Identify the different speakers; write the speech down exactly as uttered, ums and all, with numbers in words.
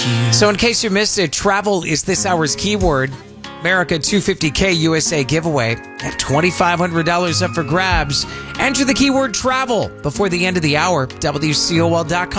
Speaker 1: you.
Speaker 2: So in case you missed it, travel is this hour's keyword. America two fifty K U S A giveaway at twenty-five hundred dollars up for grabs. Enter the keyword travel before the end of the hour. W C O L dot com.